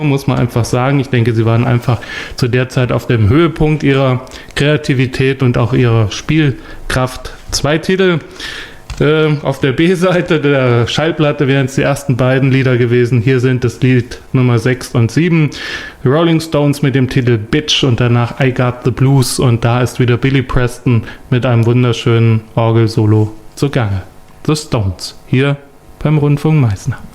muss man einfach sagen. Ich denke, sie waren einfach zu der Zeit auf dem Höhepunkt ihrer Kreativität und auch ihrer Spielkraft. 2 Titel. Auf der B-Seite der Schallplatte wären es die ersten beiden Lieder gewesen. Hier sind das Lied Nummer 6 und 7. Rolling Stones mit dem Titel Bitch und danach I Got the Blues. Und da ist wieder Billy Preston mit einem wunderschönen Orgelsolo zugange. The Stones, hier beim Rundfunk Meißner.